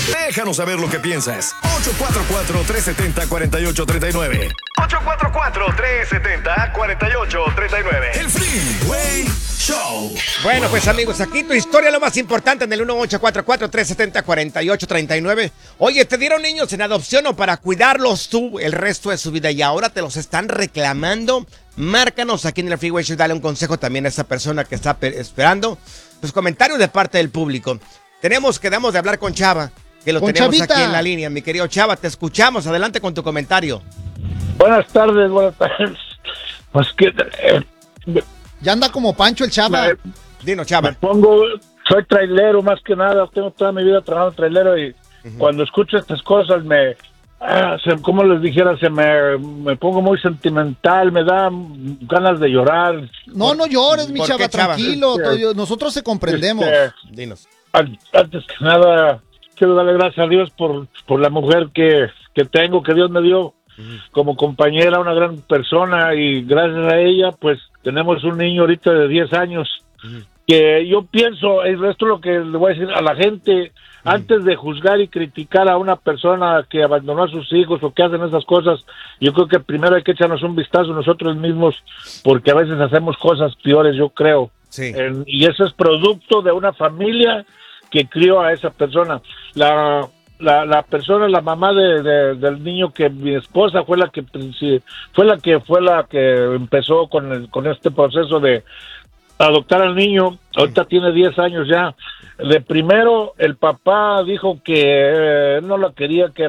Déjanos saber lo que piensas. 844-370-4839. 844-370-4839. El Freeway Show. Bueno, pues amigos, aquí tu historia, lo más importante en el 1844-370-4839. Oye, ¿te dieron niños en adopción o para cuidarlos tú el resto de su vida y ahora te los están reclamando? Márcanos aquí en el Freeway Show, dale un consejo también a esa persona que está esperando tus comentarios de parte del público. Quedamos de hablar con Chava, que lo tenemos Chavita aquí en la línea. Mi querido Chava, te escuchamos. Adelante con tu comentario. Buenas tardes. Pues que... ya anda como Pancho el Chava. Dinos, Chava. Soy trailero más que nada. Tengo toda mi vida trabajando trailero y cuando escucho estas cosas como les dijera, me pongo muy sentimental, me da ganas de llorar. No llores, mi Chava, tranquilo. Nosotros te comprendemos. Dinos. Antes que nada, quiero darle gracias a Dios por la mujer que tengo, que Dios me dio como compañera, una gran persona, y gracias a ella, pues, tenemos un niño ahorita de 10 años, que yo pienso, esto es lo que le voy a decir a la gente, antes de juzgar y criticar a una persona que abandonó a sus hijos o que hacen esas cosas, yo creo que primero hay que echarnos un vistazo nosotros mismos, porque a veces hacemos cosas peores, yo creo. Sí. Y eso es producto de una familia que crió a esa persona. La persona, la mamá del niño, que mi esposa fue la que empezó con este proceso de adoptar al niño. Ahorita tiene 10 años ya. De primero, el papá dijo que no la quería, que